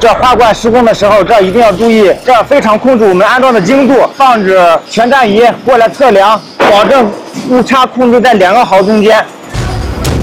这滑管施工的时候，这一定要注意，这非常控制我们安装的精度，放置全站仪过来测量，保证误差控制在2个毫中间。